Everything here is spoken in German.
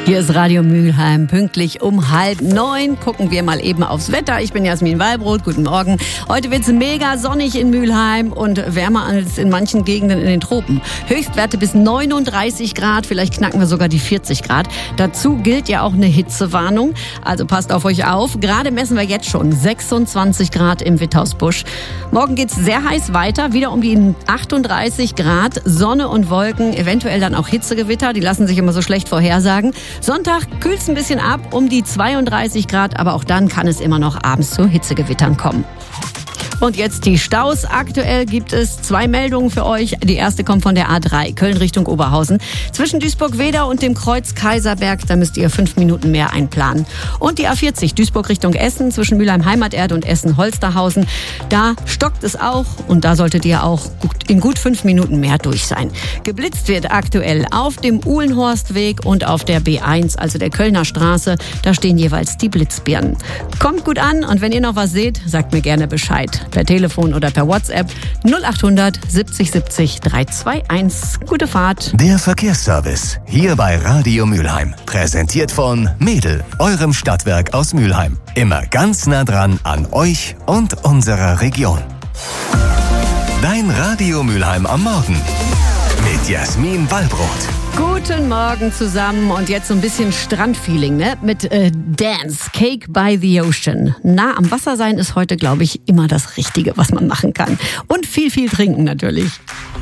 Hier ist Radio Mülheim, pünktlich um 8:30. Gucken wir mal eben aufs Wetter. Ich bin Jasmin Wallbrot, guten Morgen. Heute wird's mega sonnig in Mülheim und wärmer als in manchen Gegenden in den Tropen. Höchstwerte bis 39 Grad, vielleicht knacken wir sogar die 40 Grad. Dazu gilt ja auch eine Hitzewarnung, also passt auf euch auf. Gerade messen wir jetzt schon 26 Grad im Witthausbusch. Morgen geht's sehr heiß weiter, wieder um die 38 Grad, Sonne und Wolken, eventuell dann auch Hitzegewitter, die lassen sich immer so schlecht vorhersagen. Sonntag kühlt's ein bisschen ab, um die 32 Grad, aber auch dann kann es immer noch abends zu Hitzegewittern kommen. Und jetzt die Staus. Aktuell gibt es 2 Meldungen für euch. Die erste kommt von der A3, Köln Richtung Oberhausen. Zwischen Duisburg-Wedau und dem Kreuz Kaiserberg, da müsst ihr 5 Minuten mehr einplanen. Und die A40, Duisburg Richtung Essen, zwischen Mülheim-Heimaterde und Essen-Holsterhausen. Da stockt es auch und da solltet ihr auch in gut 5 Minuten mehr durch sein. Geblitzt wird aktuell auf dem Uhlenhorstweg und auf der B1, also der Kölner Straße. Da stehen jeweils die Blitzbirnen. Kommt gut an und wenn ihr noch was seht, sagt mir gerne Bescheid. Per Telefon oder per WhatsApp 0800 70 70 321. Gute Fahrt. Der Verkehrsservice hier bei Radio Mülheim. Präsentiert von Mädel, eurem Stadtwerk aus Mülheim. Immer ganz nah dran an euch und unserer Region. Dein Radio Mülheim am Morgen mit Jasmin Wallbrot. Guten Morgen zusammen und jetzt so ein bisschen Strandfeeling, ne? Mit Dance, Cake by the Ocean. Nah am Wasser sein ist heute, glaube ich, immer das Richtige, was man machen kann. Und viel, viel trinken natürlich.